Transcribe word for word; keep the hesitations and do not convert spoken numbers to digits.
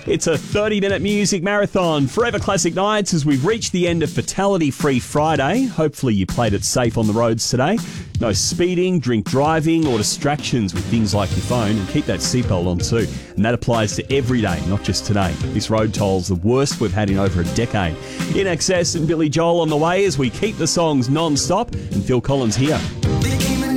It's a thirty-minute music marathon, Forever Classic Nights, as we've reached the end of Fatality Free Friday. Hopefully you played it safe on the roads today. No speeding, drink driving, or distractions with things like your phone, and keep that seatbelt on too. And that applies to every day, not just today. This road toll's the worst we've had in over a decade. In Excess and Billy Joel on the way as we keep the songs non-stop, and Phil Collins here.